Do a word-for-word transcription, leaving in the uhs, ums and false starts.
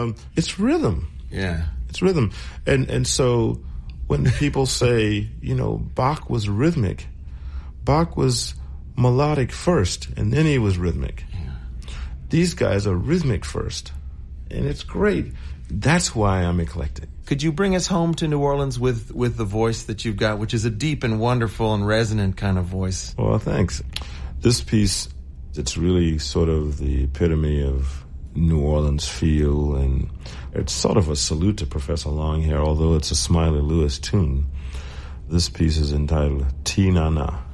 um, it's rhythm. Yeah. It's rhythm. And, and so when people say, you know, Bach was rhythmic, Bach was melodic first, and then he was rhythmic. Yeah. These guys are rhythmic first, and it's great. That's why I'm eclectic. Could you bring us home to New Orleans with, with the voice that you've got, which is a deep and wonderful and resonant kind of voice? Well, thanks. This piece, it's really sort of the epitome of New Orleans feel, and it's sort of a salute to Professor Longhair, although it's a Smiley Lewis tune. This piece is entitled Ti Na Na.